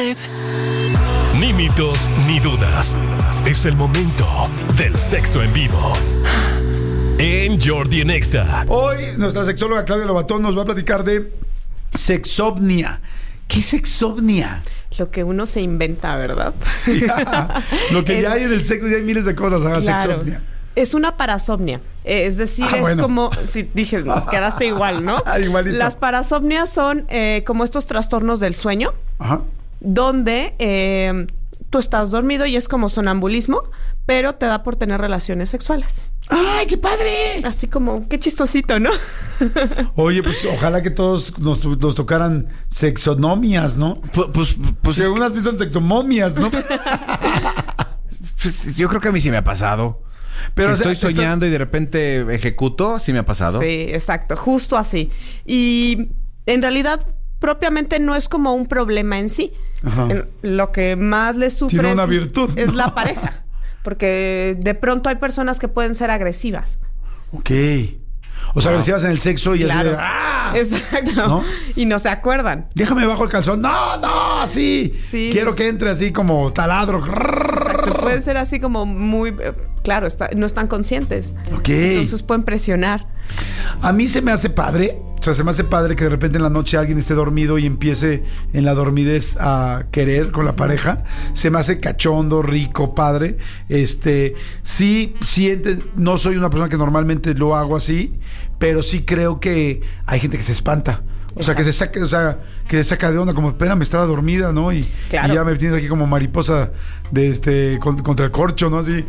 babe. Ni mitos ni dudas. Es el momento del sexo en vivo. En Jordi en Exa. Hoy nuestra sexóloga Claudia Lobatón nos va a platicar de sexopnia. ¿Qué es sexopnia? Lo que uno se inventa, ¿verdad? Sí, lo que ya hay en el sexo, ya hay miles de cosas. Claro. Sexopnia. Es una parasomnia. Es decir, bueno. como... Sí, dije, quedaste igual, ¿no? Igualito. Las parasomnias son como estos trastornos del sueño, Ajá. donde tú estás dormido y es como sonambulismo, pero te da por tener relaciones sexuales. ¡Ay, qué padre! Así como, qué chistosito, ¿no? Oye, pues ojalá que todos nos tocaran sexonomias, ¿no? Pues Que unas sí son sexomomias, ¿no? pues, yo creo que a mí sí me ha pasado. Pero Que o sea, estoy soñando y de repente ejecuto, sí me ha pasado. Sí, exacto, justo así. Y en realidad, propiamente no es como un problema en sí. Ajá. Lo que más les sufre Tiene una virtud, es ¿no? la pareja. Porque de pronto hay personas que pueden ser agresivas. Ok. O sea, agresivas en el sexo y Claro. así de, ¡ah! Exacto. ¿No? Y no se acuerdan. Déjame bajo el calzón. ¡No, sí! Sí. Quiero que entre así como taladro. Exacto. Pueden ser así como muy... claro, no están conscientes. Ok. Entonces pueden presionar. A mí se me hace padre. O sea, se me hace padre que de repente en la noche alguien esté dormido y empiece en la dormidez a querer con la pareja. Se me hace cachondo, rico, padre. Sí, no soy una persona que normalmente lo hago así, pero sí creo que hay gente que se espanta. O sea, que se saca de onda, como, espérame, estaba dormida, ¿no? Y ya me tienes aquí como mariposa contra el corcho, ¿no? Así,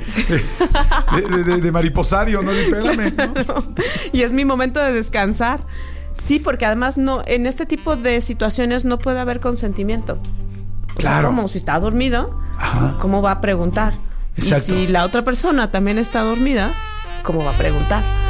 de mariposario, ¿no? Espérame, ¿no? Y es mi momento de descansar. Sí, porque además en este tipo de situaciones no puede haber consentimiento. Claro. O sea, como si está dormido, Ajá. ¿cómo va a preguntar? Exacto. Y si la otra persona también está dormida, ¿cómo va a preguntar?